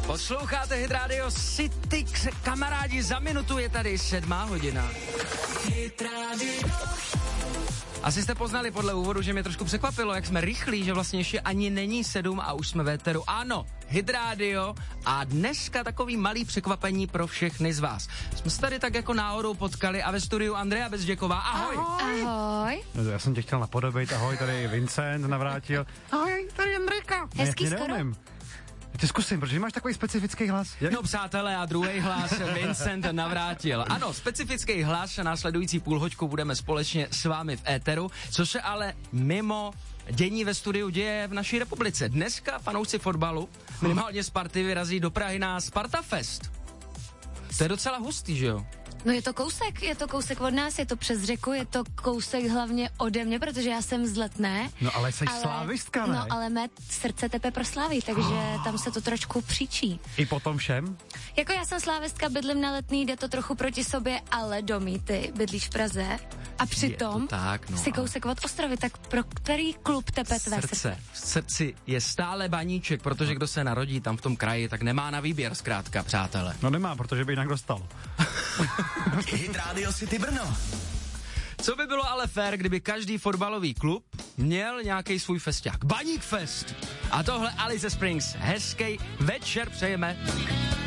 Posloucháte Hit Radio City, kamarádi, za minutu je tady 7:00. Hit Radio. Asi jste poznali podle úvodu, že mě trošku překvapilo, jak jsme rychlí, že vlastně ještě ani není 7 a už jsme ve éteru. Ano, Hit Radio a dneska takový malý překvapení pro všechny z vás. Jsme se tady tak jako náhodou potkali a ve studiu Andrea Bezděková. Ahoj. Ahoj. No, já jsem tě chtěl napodobit, ahoj, tady Vincent Navrátil. Ahoj, tady Andrejka. Hezký skoro. Ty zkusím, protože máš takový specifický hlas. Jak? No přátelé, a druhý hlas Vincent Navrátil. Ano, specifický hlas, následující půlhoďku budeme společně s vámi v éteru, co se ale mimo dění ve studiu děje v naší republice. Dneska fanoušci fotbalu, minimálně Sparty, vyrazí do Prahy na Sparta Fest. To je docela hustý, že jo? No je to kousek od nás, je to přes řeku, je to kousek hlavně ode mě, protože já jsem z Letné. No ale jsi slávistka, ne? No ale mé srdce tepe pro Slávy, takže tam se to trošku příčí. I po tom všem? Jako já jsem slávistka, bydlím na Letný, jde to trochu proti sobě, ale domí ty bydlíš v Praze a přitom tak, no, si kousek od Ostravy, tak pro který klub tepe tvé srdce? V srdci je stále Baníček, protože kdo se narodí tam v tom kraji, tak nemá na výběr zkrátka, přátelé. No nemá, protože by jinak dostal. Hit Radio City Brno. Co by bylo ale fér, kdyby každý fotbalový klub měl nějaký svůj festiák. Baník Fest. A tohle Alice Springs. Hezký večer přejeme.